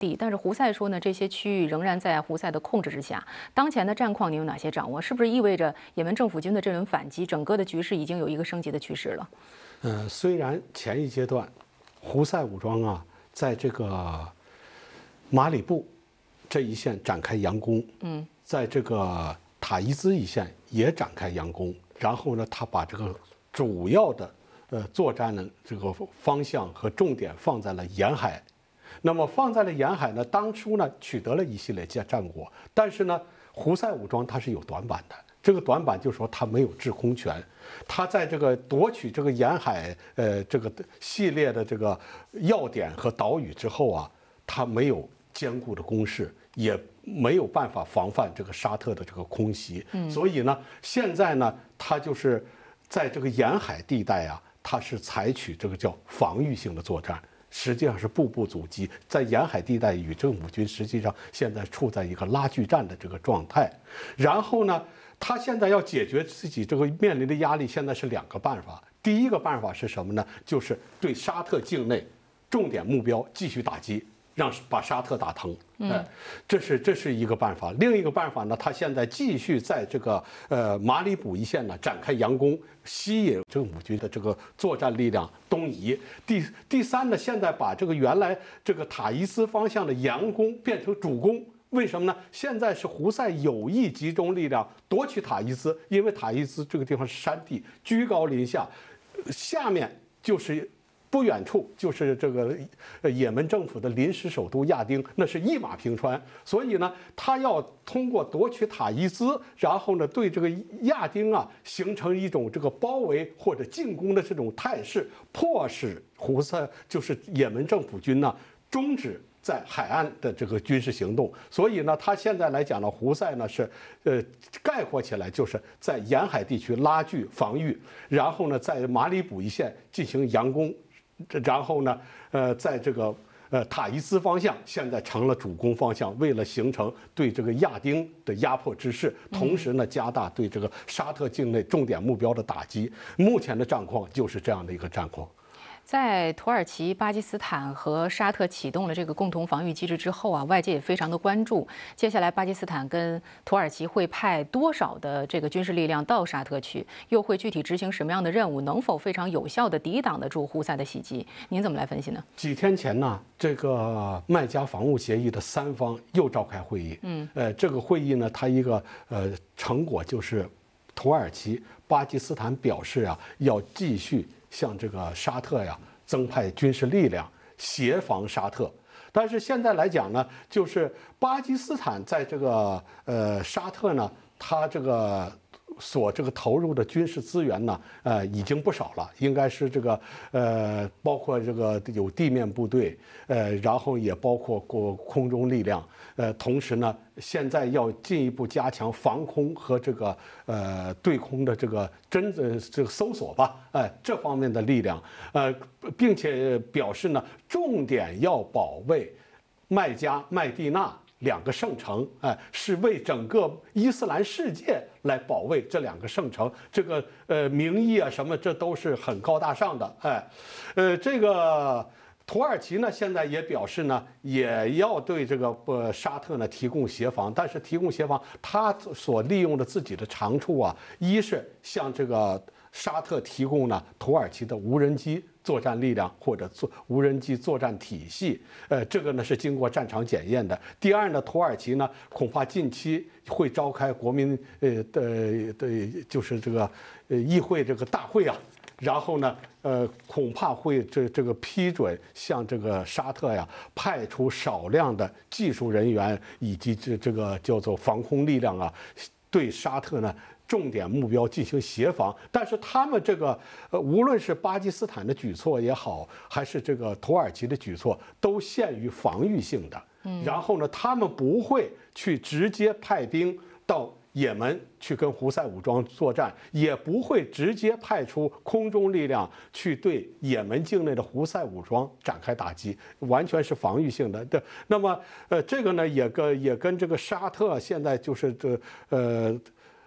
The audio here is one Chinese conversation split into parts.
地，但是胡塞说呢，这些区域仍然在胡塞的控制之下。当前的战况，您有哪些掌握？是不是意味着也门政府军的这轮反击，整个的局势已经有一个升级的趋势了？ 虽然前一阶段，胡塞武装啊，在这个马里布这一线展开佯攻，在这个塔伊兹一线也展开佯攻，然后呢，他把这个主要的作战的这个方向和重点放在了沿海。那么放在了沿海呢，当初呢取得了一系列战果，但是呢，胡塞武装它是有短板的。这个短板就是说它没有制空权，它在这个夺取这个沿海这个系列的这个要点和岛屿之后啊，它没有坚固的工事，也没有办法防范这个沙特的这个空袭。所以呢，现在呢，它就是在这个沿海地带啊，它是采取这个叫防御性的作战。实际上是步步阻击，在沿海地带与政府军实际上现在处在一个拉锯战的这个状态。然后呢，他现在要解决自己这个面临的压力，现在是2个办法。第一个办法是什么呢？就是对沙特境内重点目标继续打击，把沙特打疼。这是一个办法。另一个办法呢，他现在继续在这个马里卜一线呢展开佯攻，吸引政府军的这个作战力量东移。第三呢，现在把这个原来这个塔伊斯方向的佯攻变成主攻。为什么呢？现在是胡塞有意集中力量夺取塔伊斯，因为塔伊斯这个地方是山地，居高临下，下面就是不远处就是这个也门政府的临时首都亚丁，那是一马平川。所以呢，他要通过夺取塔伊斯，然后呢对这个亚丁啊形成一种这个包围或者进攻的这种态势，迫使胡塞就是也门政府军呢终止在海岸的这个军事行动。所以呢，他现在来讲呢，胡塞呢是概括起来就是在沿海地区拉锯防御，然后呢在马里卜一线进行佯攻。然后呢，在这个塔伊斯方向现在成了主攻方向，为了形成对这个亚丁的压迫之势，同时呢加大对这个沙特境内重点目标的打击。目前的战况就是这样的一个战况。 在土耳其、巴基斯坦和沙特启动了这个共同防御机制之后啊，外界也非常的关注，接下来巴基斯坦跟土耳其会派多少的这个军事力量到沙特去，又会具体执行什么样的任务，能否非常有效地抵挡得住胡塞的袭击？您怎么来分析呢？ 几天前呢，这个麦加防务协议的3方又召开会议。这个会议呢，它一个成果就是土耳其、巴基斯坦表示啊，要继续向这个沙特呀增派军事力量，协防沙特。但是现在来讲呢，就是巴基斯坦在这个沙特呢，它这个投入的军事资源呢，已经不少了，应该是这个包括这个有地面部队，然后也包括空中力量，同时呢，现在要进一步加强防空和这个对空的这个这个搜索吧，这方面的力量，并且表示呢，重点要保卫麦加、麦地那2个圣城，是为整个伊斯兰世界来保卫这2个圣城。这个名义啊什么，这都是很高大上的。这个土耳其呢，现在也表示呢，也要对这个沙特呢提供协防，但是提供协防，他所利用的自己的长处啊，一是向这个沙特提供呢土耳其的无人机作战力量或者无人机作战体系，这个呢是经过战场检验的。第二呢，土耳其呢恐怕近期会召开国民就是这个议会这个大会啊，然后呢恐怕会这个批准向这个沙特呀派出少量的技术人员以及这个叫做防空力量啊，对沙特呢重点目标进行协防。但是他们这个无论是巴基斯坦的举措也好，还是这个土耳其的举措，都限于防御性的。然后呢，他们不会去直接派兵到也门去跟胡塞武装作战，也不会直接派出空中力量去对也门境内的胡塞武装展开打击，完全是防御性的。那么这个呢也跟这个沙特现在就是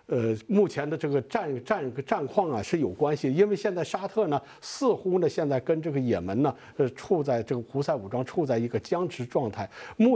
目前的这个战况啊是有关系，因为现在沙特呢似乎呢现在跟这个也门呢，处在这个胡塞武装处在一个僵持状态。